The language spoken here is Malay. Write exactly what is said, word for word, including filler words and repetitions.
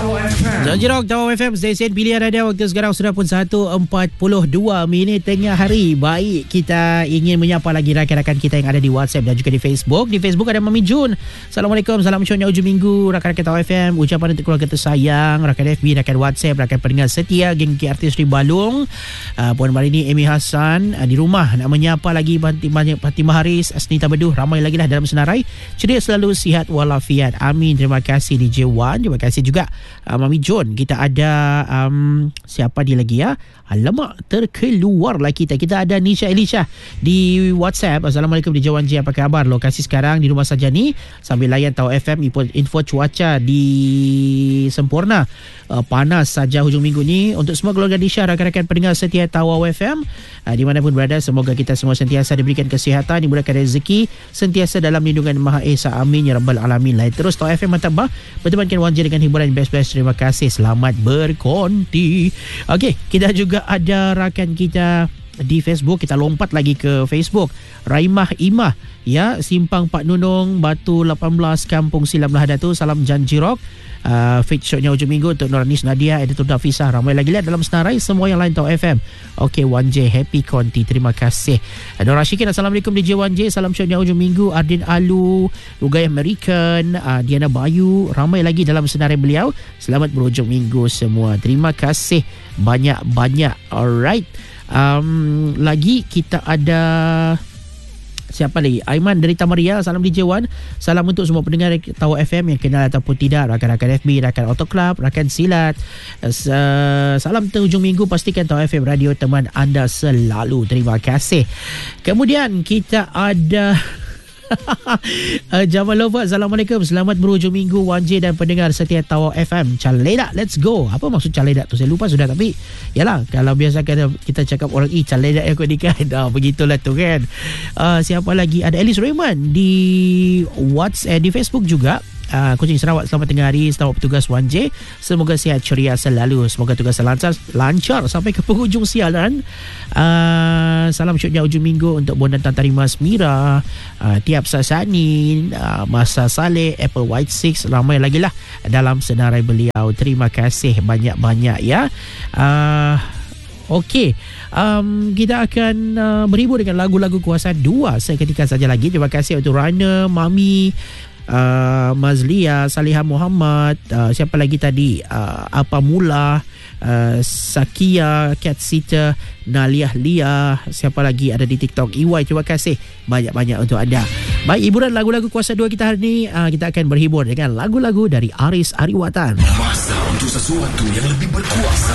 Janji Rock, Tawau F M, stesen pilihan anda. Waktu sekarang sudah pun satu empat puluh dua minit tengah hari. Baik, kita ingin menyapa lagi rakan-rakan kita yang ada di WhatsApp dan juga di Facebook. Di Facebook ada Mami Jun. Assalamualaikum, salam syurga ujung minggu. Rakan-rakan Tawau F M, ucapan untuk keluarga tersayang, rakan F B, rakan WhatsApp, rakan pendengar setia, geng artis di Balung. Uh, Puan Marini, Amy Hassan uh, di rumah nak menyapa lagi Fatimah Haris, Asnita Beduh, ramai lagi lah dalam senarai. Ceria selalu, sihat walafiat. Amin. Terima kasih D J Wan. Terima kasih juga uh, Mami Jun. Kita ada um, siapa dia lagi ya? Alamak, terkeluar lah kita. Kita ada Nisha Elisha di WhatsApp. Assalamualaikum D J Wan J, apa khabar? Lokasi sekarang di rumah saja ni sambil layan Tawau F M. Info, info cuaca di sempurna. Uh, panas saja hujung minggu ni. Untuk semua keluarga Nisha, rakan-rakan pendengar setia Tawau F M, uh, di mana pun berada, semoga kita semua sentiasa diberikan kesihatan, dimudahkan rezeki, sentiasa dalam lindungan Maha Esa. Amin ya rabbal alamin. Lain terus Tawau F M mantap. Bertemankan Wan J dengan hiburan best-best. Terima kasih. Selamat berkonti. Okey, kita juga ada rakan kita di Facebook. Kita lompat lagi ke Facebook. Raimah Imah, ya, Simpang Pak Nunung, Batu lapan belas, Kampung Silam Lahadatu. Salam Janji Rock. Uh, Fit shotnya hujung minggu untuk Nuranis Nadia, Editor Dafisah, ramai lagi lihat dalam senarai. Semua yang lain Tawau F M. Okey, Wan J, happy konti. Terima kasih. Nora Syikin, Assalamualaikum D J Wan J. Salam shotnya hujung minggu. Ardin Alu, Rugay American, uh, Diana Bayu, ramai lagi dalam senarai beliau. Selamat berhujung minggu semua. Terima kasih banyak-banyak. Alright. Um, lagi kita ada siapa lagi? Aiman dari Tamaria. Salam D J Wan. Salam untuk semua pendengar Tawau F M yang kenal ataupun tidak, rakan-rakan F B, rakan Auto Club, rakan Silat. Uh, salam terhujung minggu. Pastikan Tawau F M radio teman anda selalu. Terima kasih. Kemudian kita ada uh, Jamal Lova. Assalamualaikum, selamat berhujung minggu Wan J dan pendengar setia Tawau F M. Caledak, let's go. Apa maksud caledak tu? Saya lupa sudah, tapi yalah, kalau biasa kita, kita cakap orang i caledak yang kau nikah, dah begitulah tu kan. Uh, siapa lagi? Ada Alice Raymond di WhatsApp, di Facebook juga. Uh, Kuching Sarawak, selamat tengah hari. Selamat bertugas Wan J. Semoga sihat ceria selalu. Semoga tugas lancar, lancar sampai ke penghujung siaran. uh, Salam syuknya ujung minggu untuk Bondan Tantari Mas Mira, uh, Tiap Sasani, uh, Masa Saleh, Apple White Six, ramai lagi lah dalam senarai beliau. Terima kasih banyak-banyak ya. uh, Okey, um, kita akan uh, berhibur dengan lagu-lagu kuasa dua seketika saja lagi. Terima kasih untuk Raina, Mami, Uh, Mazlia, Salihah Muhammad, uh, siapa lagi tadi, uh, Apa Mula, uh, Sakia, Cat Sitter, Naliah Lia, siapa lagi ada di TikTok, E Y. Terima kasih banyak-banyak untuk anda. Baik, hiburan lagu-lagu kuasa dua kita hari ini. uh, Kita akan berhibur dengan lagu-lagu dari Aris Ariwatan. Masa untuk sesuatu yang lebih berkuasa.